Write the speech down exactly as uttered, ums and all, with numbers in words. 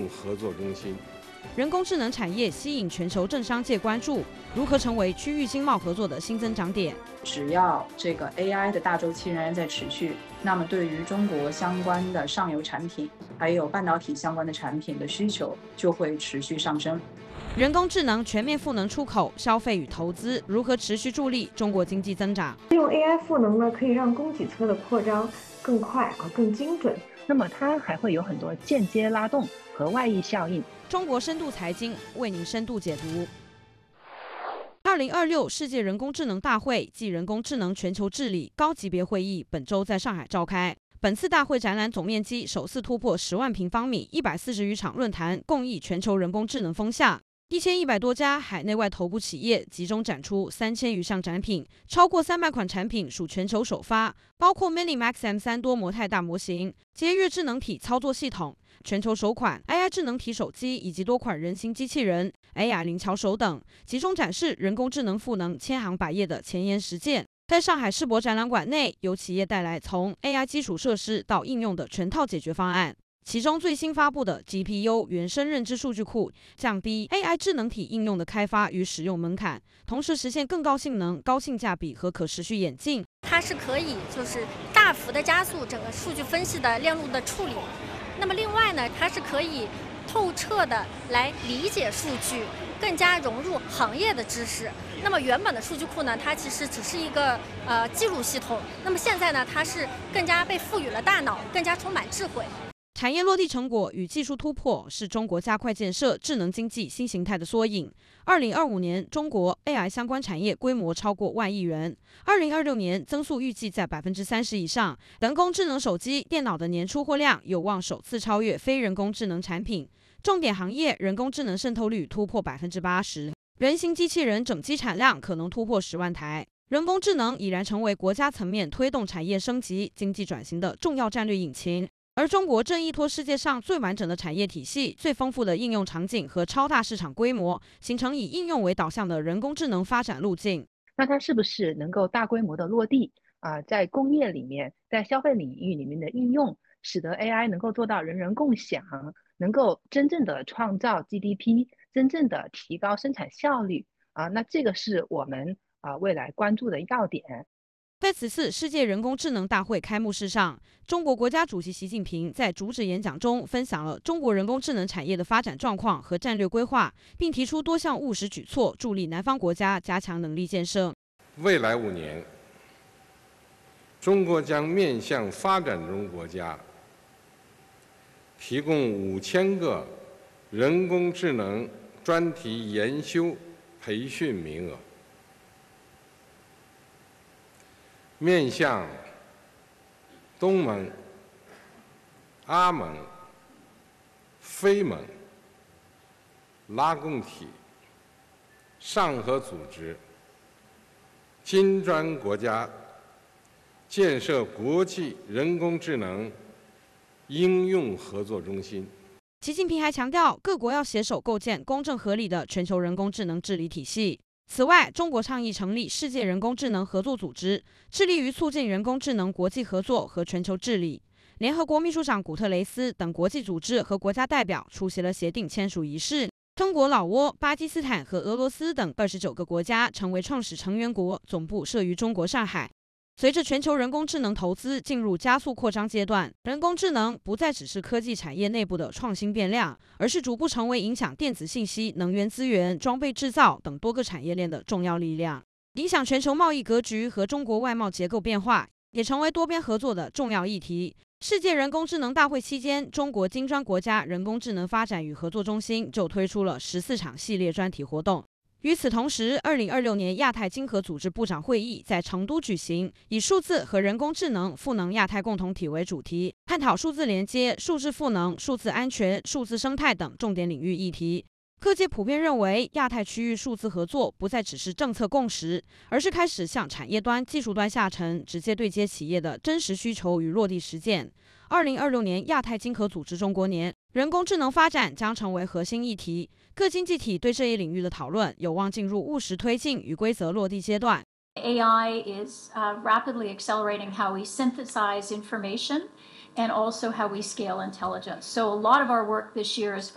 合作中心。 人工智能产业吸引全球政商界关注，如何成为区域经贸合作的新增长点？ 只要这个 A I 的大周期仍然在持续，那么对于中国相关的上游产品，还有半导体相关的产品的需求就会持续上升。 人工智能全面赋能出口、消费与投资，如何持续助力中国经济增长？ 用 A I 赋能呢，可以让供给侧的扩张更快啊、更精准。 那么它还会有很多间接拉动和外溢效应。 中国深度财经为您深度解读。二零二六世界人工智能大会暨人工智能全球治理高级别会议本周在上海召开。本次大会展览总面积首次突破十万平方米，一百四十余场论坛共议全球人工智能风向。一千一百多家海内外头部企业集中展出三千余项展品，超过三百款产品属全球首发，包括 Mini Max M 三多模态大模型、节约智能体操作系统、全球首款 A I 智能体手机以及多款人形机器人、A R 灵巧手等，集中展示人工智能赋能千行百业的前沿实践。在上海世博展览馆内，由企业带来从 A I 基础设施到应用的全套解决方案。其中最新发布的 G P U 原生认知数据库，降低 A I 智能体应用的开发与使用门槛，同时实现更高性能、高性价比和可持续演进。 它是可以就是大幅的加速整个数据分析的链路的处理。那么另外呢，它是可以透彻的来理解数据，更加融入行业的知识。那么原本的数据库呢，它其实只是一个呃记录系统。那么现在呢，它是更加被赋予了大脑，更加充满智慧。 产业落地成果与技术突破是中国加快建设智能经济新形态的缩影。二零二五年，中国 A I 相关产业规模超过万亿元。二零二六年增速预计在百分之三十以上。人工智能手机、电脑的年出货量有望首次超越非人工智能产品。重点行业人工智能渗透率突破百分之八十，人形机器人整机产量可能突破十万台。人工智能已然成为国家层面推动产业升级、经济转型的重要战略引擎。而中国正依托世界上最完整的产业体系、最丰富的应用场景和超大市场规模，形成以应用为导向的人工智能发展路径。 那它是不是能够大规模的落地啊、呃？在工业里面，在消费领域里面的应用，使得 A I 能够做到人人共享，能够真正的创造 G D P， 真正的提高生产效率啊、呃？那这个是我们啊、呃、未来关注的要点。 在此次世界人工智能大会开幕式上，中国国家主席习近平在主旨演讲中分享了中国人工智能产业的发展状况和战略规划，并提出多项务实举措，助力南方国家加强能力建设。 未来五年，中国将面向发展中国家提供五千个人工智能专题研修培训名额。面向东盟、阿盟、非盟、拉共体、上合组织、金砖国家，建设国际人工智能应用合作中心。 习近平还强调，各国要携手构建公正合理的全球人工智能治理体系。此外，中国倡议成立世界人工智能合作组织，致力于促进人工智能国际合作和全球治理。联合国秘书长古特雷斯等国际组织和国家代表出席了协定签署仪式。中国、老挝、巴基斯坦和俄罗斯等二十九个国家成为创始成员国，总部设于中国上海。随着全球人工智能投资进入加速扩张阶段，人工智能不再只是科技产业内部的创新变量，而是逐步成为影响电子信息、能源资源、装备制造等多个产业链的重要力量，影响全球贸易格局和中国外贸结构变化，也成为多边合作的重要议题。世界人工智能大会期间，中国金砖国家人工智能发展与合作中心就推出了十四场系列专题活动。与此同时，二零二六年亚太经合组织部长会议在成都举行，以数字和人工智能赋能亚太共同体为主题，探讨数字连接、数字赋能、数字安全、数字生态等重点领域议题。各界普遍认为，亚太区域数字合作不再只是政策共识，而是开始向产业端、技术端下沉，直接对接企业的真实需求与落地实践。二零二六年亚太经合组织中国年，人工智能发展将成为核心议题。各经济体对这一领域的讨论有望进入务实推进与规则落地阶段。 A I is uh, rapidly accelerating how we synthesize information and also how we scale intelligence. So a lot of our work this year is